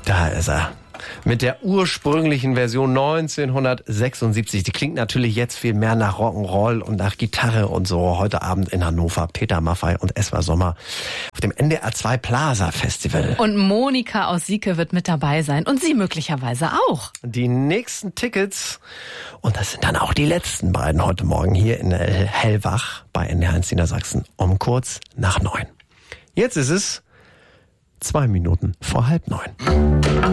Da ist er. Mit der ursprünglichen Version 1976. Die klingt natürlich jetzt viel mehr nach Rock'n'Roll und nach Gitarre und so. Heute Abend in Hannover, Peter Maffay und Esma Sommer auf dem NDR 2 Plaza Festival. Und Monika aus Sieke wird mit dabei sein und Sie möglicherweise auch. Die nächsten Tickets, und das sind dann auch die letzten beiden heute Morgen hier in Hellwach bei NDR 1 Niedersachsen um kurz nach 9. Jetzt ist es 2 Minuten vor 8:30.